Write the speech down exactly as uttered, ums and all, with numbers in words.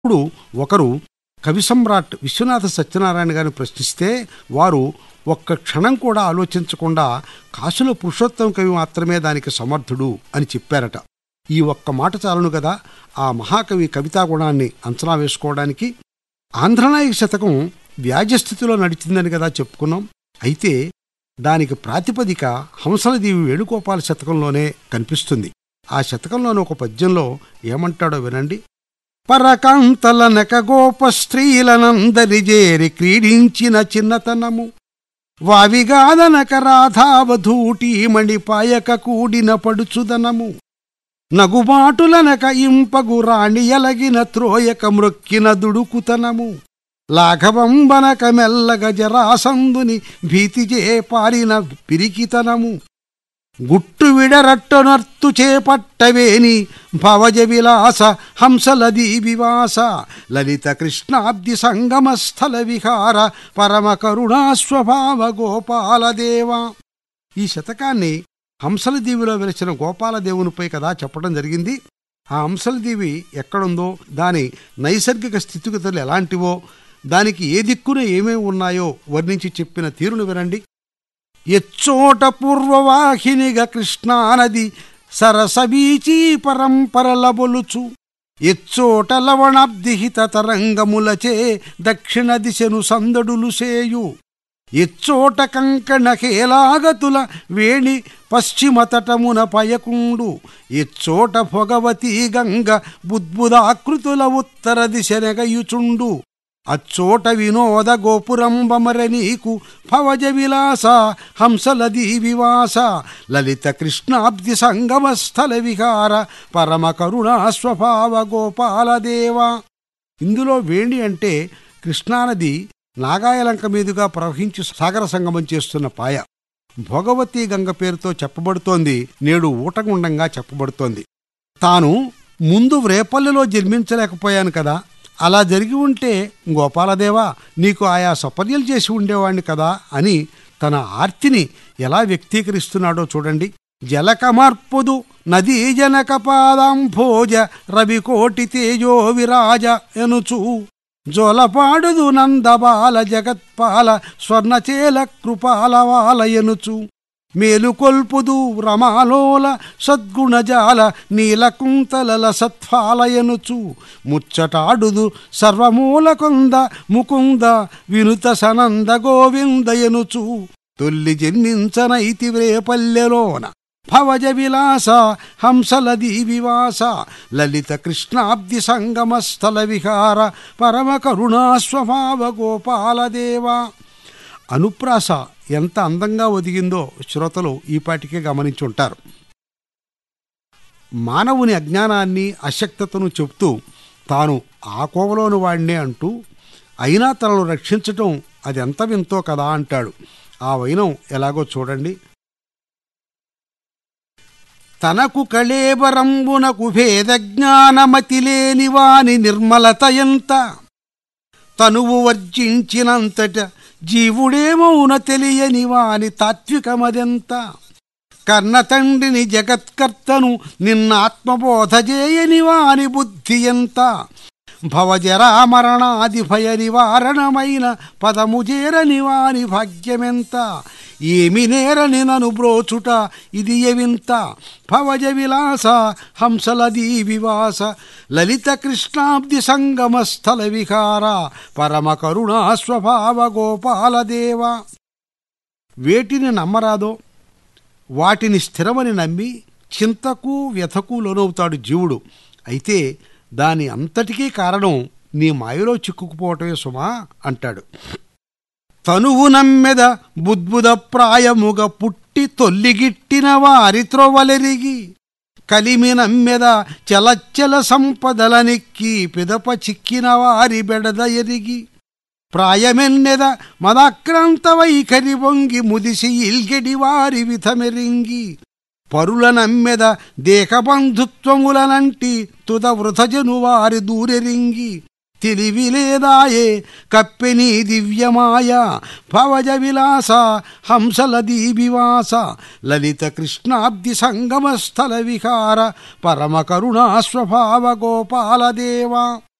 ఇప్పుడు ఒకరు కవి సమ్రాట్ విశ్వనాథ సత్యనారాయణ గారిని ప్రశ్నిస్తే వారు ఒక్క క్షణం కూడా ఆలోచించకుండా కాసుల పురుషోత్తమ కవి మాత్రమే దానికి సమర్థుడు అని చెప్పారట. ఈ ఒక్క మాట చాలును కదా ఆ మహాకవి కవితా గుణాన్ని అంచనా వేసుకోవడానికి. ఆంధ్రనాయక శతకం వ్యాజస్థితిలో నడిచిందని కదా చెప్పుకున్నాం. అయితే దానికి ప్రాతిపదిక హంసలదేవి వేణుగోపాల శతకంలోనే కనిపిస్తుంది. ఆ శతకంలోని ఒక పద్యంలో ఏమంటాడో వినండి. పరకాంతల నెకగోప స్త్రీలనందరి జేరి క్రీడించిన చిన్నతనము వావిగాదనక రాధావధూటి మణిపాయక కూడిన పడుచుదనము నగుబాటులనక ఇంపగు రాణి ఎలగిన త్రోయక మ్రొక్కిన దుడుకుతనము లాఘవంబనక మెల్లగ జరాసందుని భీతిజే పారిన పిరికితనము గుట్టు విడరట్టనర్తు చేపట్టవేని భవజ విలాస హంసలదీ వివాస లలిత కృష్ణాబ్ది సంగమస్థల విహార పరమ కరుణాస్వభావ గోపాలదేవ. ఈ శతకాన్ని హంసలదీవిలో వెలిసిన గోపాలదేవునిపై కదా చెప్పడం జరిగింది. ఆ హంసలదేవి ఎక్కడుందో, దాని నైసర్గిక స్థితిగతులు ఎలాంటివో, దానికి ఏ దిక్కున ఏమేమి ఉన్నాయో వర్ణించి చెప్పిన తీరును వినండి. ఎచ్చోట పూర్వవాహినిగా కృష్ణానది సరసబీచీ పరంపరలబొలుచు ఎచ్చోట లవణాబ్దిహిత తరంగములచే దక్షిణ దిశను సందడులు సేయు ఎచ్చోట కంకణ హేలాగతుల వేణి పశ్చిమ తటమున పయకుండు ఎచ్చోట భోగవతీ గంగ బుద్బుదాకృతుల ఉత్తర దిశనెగయుచుండు అచ్చోట వినోద గోపురంబమర నీకు భవజ విలాస హంసలదీ వివాస లలిత కృష్ణాబ్ది సంగమస్థల విహార పరమ కరుణా స్వభావ గోపాలదేవ. ఇందులో వేణి అంటే కృష్ణానది నాగాయలంక మీదుగా ప్రవహించి సాగర సంగమం చేస్తున్న పాయ. భోగవతీ గంగ పేరుతో చెప్పబడుతోంది, నేడు ఊటగుండంగా చెప్పబడుతోంది. తాను ముందు వ్రేపల్లెలో జన్మించలేకపోయాను కదా, అలా జరిగి ఉంటే గోపాలదేవా నీకు ఆయా సపర్యలు చేసి ఉండేవాణ్ణి కదా అని తన ఆర్తిని ఎలా వ్యక్తీకరిస్తున్నాడో చూడండి. జలకమర్పుదు నదీ జనక పాదాంభోజ రవికోటి తేజో విరాజ ఎనుచు జోలపాడుదు నందబాల జగత్పాల స్వర్ణచేల కృపాలవాల ఎనుచు మేలుకొల్పుదు రమాలోల సద్గుణజాల నీలకుంతలల సత్ఫాలయనుచు ముచ్చటాడుదు సర్వమూల కొంద ముకుంద వినుత సనంద గోవిందయనుచు తొల్లి జన్మించనైతి వ్రేపల్లెలోన భవజ విలాస హంసలదీ వివాస లలిత కృష్ణాబ్ది సంగమస్థల విహార పరమ కరుణా స్వభావ గోపాలదేవ. అనుప్రాస ఎంత అందంగా ఒదిగిందో శ్రోతలు ఈపాటికే గమనించుంటారు. మానవుని అజ్ఞానాన్ని అశక్తతను చెప్తూ తాను ఆ కోవలోని వాడినే అంటూ అయినా తనను రక్షించటం అది ఎంత వింతో కదా అంటాడు. ఆ వైనం ఎలాగో చూడండి. తనకు కళేబరంబునకు భేద జ్ఞానమతి లేని వాని నిర్మలత ఎంత తనువు వర్జించినంతట జీవుడేమౌన తెలియని వాని తాత్వికమదెంత కన్న తండ్రిని జగత్కర్తను నిన్న ఆత్మబోధ చేయని వాని బుద్ధి ఎంత భవజరామరణాది భయ నివారణమైన పదము చేరని వాని భాగ్యమెంత ఏమి నేరని నను బ్రోచుట ఇది ఎవింత భవజ విలాస హంసలదీ వివాస లలిత కృష్ణాబ్ది సంగమస్థల విహార పరమ కరుణా స్వభావ గోపాలదేవ. వేటిని నమ్మరాదో వాటిని స్థిరమని నమ్మి చింతకు వ్యథకు లోనవుతాడు జీవుడు. అయితే దాని అంతటికీ కారణం నీ మాయలో చిక్కుకుపోవటమే సుమా అంటాడు. తనువు నమ్మెద బుద్బుద ప్రాయముగ పుట్టి తొల్లిగిట్టిన వారి త్రోవలెరిగి కలిమి నమ్మెద చలచ్చల సంపదలనెక్కి పిదప చిక్కిన వారి బెడద ఎరిగి ప్రాయమెన్నెద మదాక్రాంత వైఖరి వంగి ముదిసి ఇల్గెడి వారి విధమెరింగి పరుల నమ్మెద దేహబంధుత్వములనంటి తుద వృథజను వారి దూరెరింగి తెలివిలేదాయే కప్పెనీ దివ్యమాయ భవజ విలాస హంసలదీ వివాస లలిత కృష్ణాబ్ది సంగమస్థల విహార పరమ కరుణా స్వభావ గోపాలదేవ.